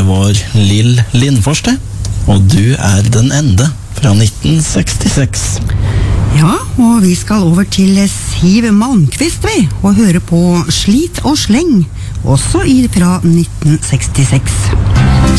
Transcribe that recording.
var Lill Lindfors det, og du er den ende fra 1966. Ja, og vi skal over til Siv Malmkvist vi, og høre på Slit og sleng, også fra 1966.